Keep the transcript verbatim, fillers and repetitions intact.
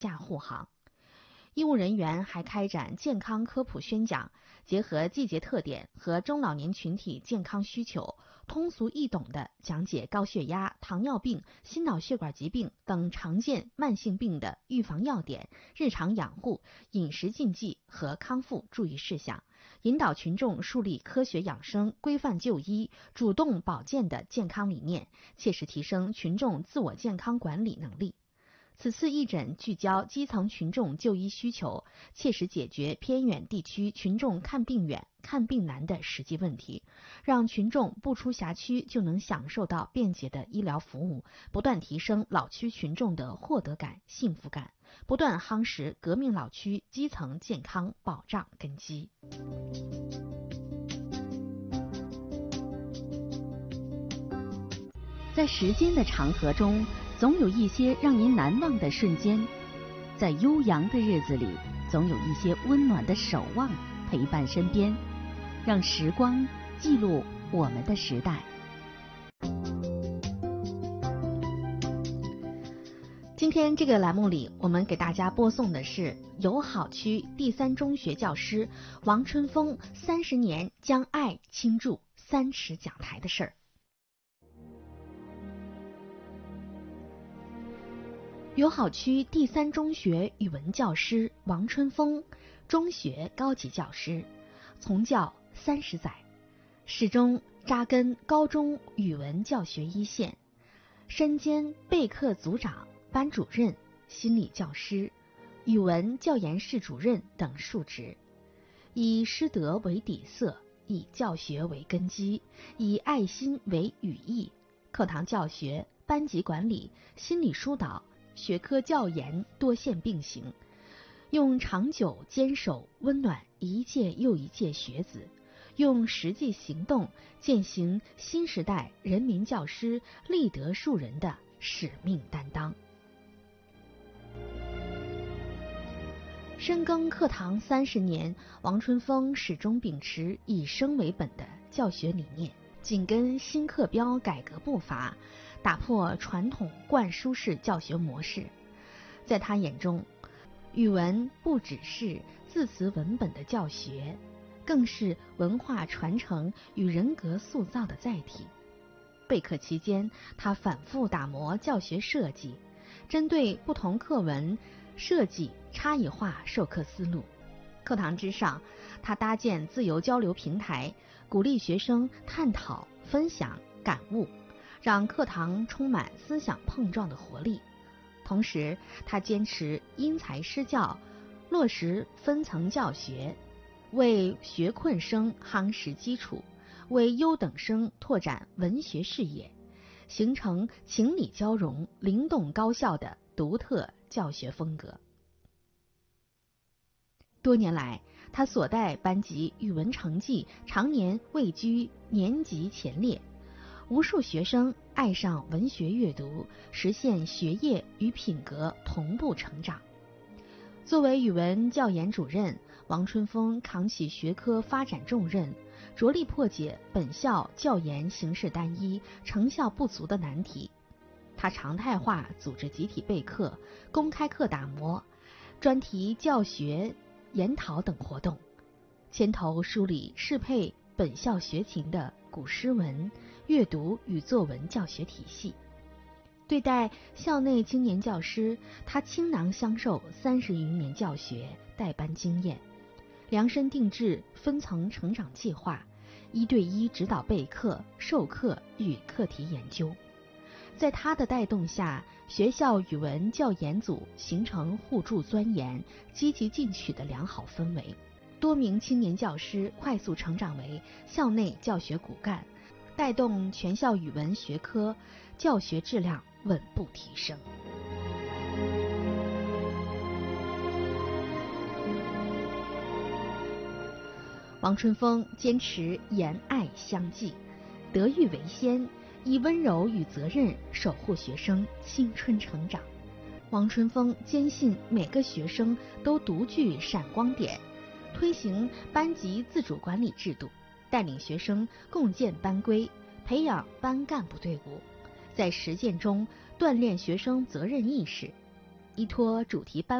下护航。医务人员还开展健康科普宣讲，结合季节特点和中老年群体健康需求，通俗易懂地讲解高血压、糖尿病、心脑血管疾病等常见慢性病的预防要点、日常养护、饮食禁忌和康复注意事项，引导群众树立科学养生、规范就医、主动保健的健康理念，切实提升群众自我健康管理能力。此次义诊聚焦基层群众就医需求，切实解决偏远地区群众看病远、看病难的实际问题，让群众不出辖区就能享受到便捷的医疗服务，不断提升老区群众的获得感、幸福感，不断夯实革命老区基层健康保障根基。 在时间的长河中，总有一些让您难忘的瞬间，在悠扬的日子里，总有一些温暖的守望陪伴身边，让时光记录我们的时代。 今天这个栏目里，我们给大家播送的是友好区第三中学教师王春风三十年将爱倾注三尺讲台的事儿。友好区第三中学语文教师王春风，中学高级教师，从教三十载，始终扎根高中语文教学一线，身兼备课组长、班主任、心理教师、语文教研室主任等数职，以师德为底色，以教学为根基，以爱心为语义，课堂教学、班级管理、心理疏导、学科教研多线并行，用长久坚守温暖一届又一届学子，用实际行动践行新时代人民教师立德树人的使命担当。深耕课堂三十年，王春风始终秉持以生为本的教学理念，紧跟新课标改革步伐，打破传统灌输式教学模式。在他眼中，语文不只是字词文本的教学，更是文化传承与人格塑造的载体。备课期间，他反复打磨教学设计，针对不同课文设计差异化授课思路。课堂之上，他搭建自由交流平台，鼓励学生探讨、分享感悟，让课堂充满思想碰撞的活力。同时，他坚持因材施教，落实分层教学，为学困生夯实基础，为优等生拓展文学视野，形成情理交融、灵动高效的独特教学风格。多年来，他所带班级语文成绩常年位居年级前列，无数学生爱上文学阅读，实现学业与品格同步成长。作为语文教研主任，王春风扛起学科发展重任，着力破解本校教研形式单一、成效不足的难题。他常态化组织集体备课、公开课打磨、专题教学研讨等活动，牵头梳理适配本校学情的古诗文、阅读与作文教学体系。对待校内青年教师，他倾囊相授三十余年教学带班经验，量身定制分层成长计划，一对一指导备课、授课与课题研究。在他的带动下，学校语文教研组形成互助钻研、积极进取的良好氛围，多名青年教师快速成长为校内教学骨干，带动全校语文学科教学质量稳步提升。王春风坚持言爱相济，德育为先，以温柔与责任守护学生青春成长。王春风坚信每个学生都独具闪光点，推行班级自主管理制度，带领学生共建班规，培养班干部队伍，在实践中锻炼学生责任意识。 依托主题班